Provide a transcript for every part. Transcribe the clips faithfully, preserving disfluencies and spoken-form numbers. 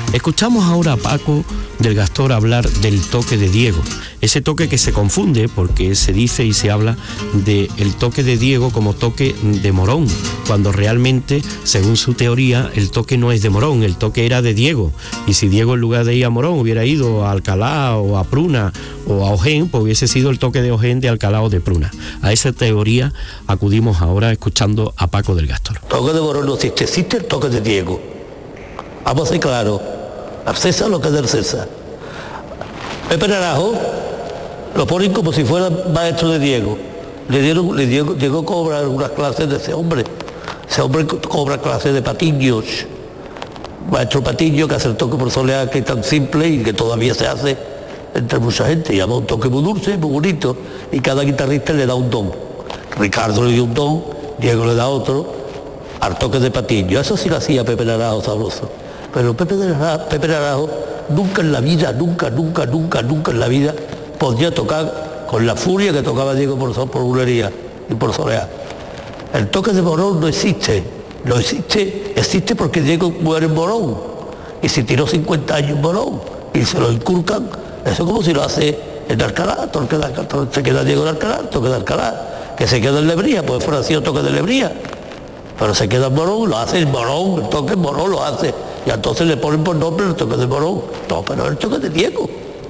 Escuchamos ahora a Paco del Gastor hablar del toque de Diego, ese toque que se confunde porque se dice y se habla del toque de Diego como toque de Morón, cuando realmente, según su teoría, el toque no es de Morón, el toque era de Diego, y si Diego en lugar de ir a Morón hubiera ido a Alcalá o a Pruna o a Ojén, pues hubiese sido el toque de Ojén, de Alcalá o de Pruna. A esa teoría acudimos ahora escuchando a Paco del Gastor. Toque de Morón no existe, existe el toque de Diego. Vamos a ser claros, al César lo que es del César. Pepe Naranjo lo ponen como si fuera maestro de Diego. Le dieron, le Diego, Diego cobra algunas clases de ese hombre. Ese hombre cobra clases de Patiños. Maestro Patiño, que hace el toque por soleá, que es tan simple y que todavía se hace entre mucha gente. Llama un toque muy dulce, muy bonito, y cada guitarrista le da un don. Ricardo le dio un don, Diego le da otro, al toque de Patiño. Eso sí lo hacía Pepe Naranjo sabroso. Pero Pepe Naranjo, Pepe Naranjo nunca en la vida, nunca, nunca, nunca, nunca en la vida podía tocar con la furia que tocaba Diego por, por bulería y por soleá. El toque de Morón no existe, no existe, existe porque Diego muere en Morón y se tiró cincuenta años en Morón y se lo inculcan, eso como si lo hace en Alcalá, toque de Alcalá, se queda Diego en Alcalá, toque de Alcalá, que se queda en Lebría, pues fuera sido toque de Lebría, pero se queda en Morón, lo hace en Morón, el toque en Morón lo hace, y entonces le ponen por nombre el toque de Morón, no, pero el toque de Diego.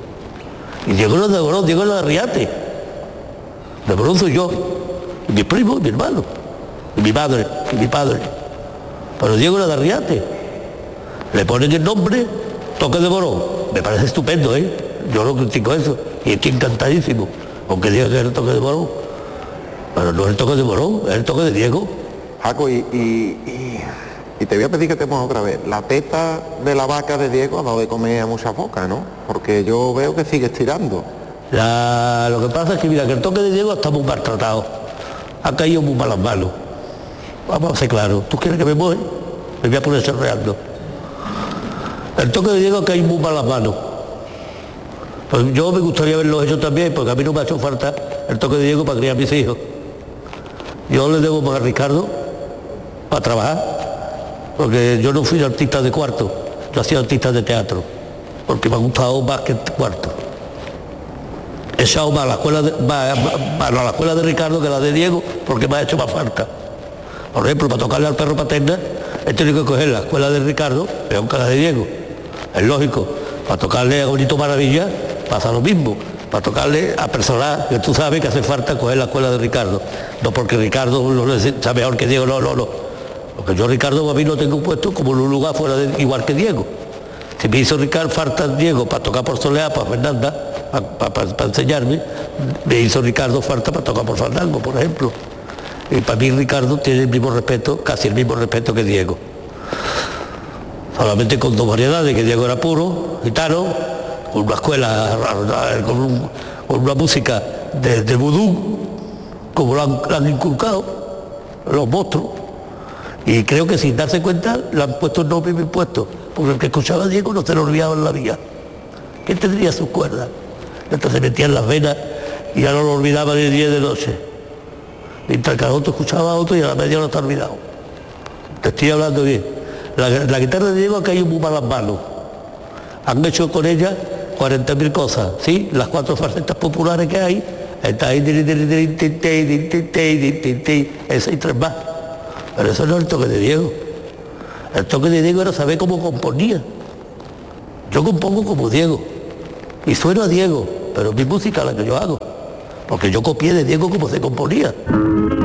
Y Diego no es de Morón, Diego es de Arriate. De Morón soy yo, y mi primo, y mi hermano, y mi madre, y mi padre. Pero Diego era de Arriate. Le ponen el nombre, toque de Morón. Me parece estupendo, ¿eh? Yo no critico eso, y estoy encantadísimo, aunque diga que es el toque de Morón. Pero no es el toque de Morón, es el toque de Diego. Jaco, y, y, y, y te voy a pedir que te pongas otra vez. La teta de la vaca de Diego ha dado de comer a muchas bocas, ¿no? Porque yo veo que sigue estirando. La, lo que pasa es que, mira, que el toque de Diego está muy maltratado. Ha caído muy malas manos. Vamos a ser claros. ¿Tú quieres que me mueva? Me voy a poner chorreando. El toque de Diego ha caído muy malas manos. Pues yo me gustaría haberlo hecho también, porque a mí no me ha hecho falta el toque de Diego para criar a mis hijos. Yo le debo más a Ricardo para trabajar, porque yo no fui artista de cuarto, yo hacía artista de teatro, porque me ha gustado más que el cuarto. He echado más a la escuela de, más, más a la escuela de Ricardo que la de Diego, porque me ha hecho más falta. Por ejemplo, para tocarle al perro paterna, he tenido que coger la escuela de Ricardo, peor que la de Diego. Es lógico, para tocarle a Bonito Maravilla pasa lo mismo. Para tocarle a personas que tú sabes que hace falta coger la escuela de Ricardo. No porque Ricardo lo sea mejor que Diego, no, no, no. Porque yo Ricardo a mí lo tengo puesto como en un lugar fuera de, igual que Diego. Si me hizo Ricardo falta Diego para tocar por Soleá, para Fernanda, para, para, para, para enseñarme, me hizo Ricardo falta para tocar por Fandango, por ejemplo. Y para mí Ricardo tiene el mismo respeto, casi el mismo respeto que Diego. Solamente con dos variedades, que Diego era puro, gitano, con una escuela, con, un, con una música de, de vudú, como lo han, lo han inculcado los monstruos. Y creo que sin darse cuenta le han puesto el nombre bien puesto, porque el que escuchaba a Diego no se lo olvidaba en la vida. ¿Quién tendría sus cuerdas? Entonces se metía en las venas y ya no lo olvidaba de día y de noche. Mientras que a otro escuchaba a otro y a la media no está olvidado. Te estoy hablando bien. La, la guitarra de Diego ha caído muy malas manos. Han hecho con ella cuarenta mil cosas, ¿sí? Las cuatro facetas populares que hay, está ahí, esa y tres más. Pero eso no es el toque de Diego. El toque de Diego era saber cómo componía. Yo compongo como Diego, y sueno a Diego, pero mi música es la que yo hago, porque yo copié de Diego cómo se componía.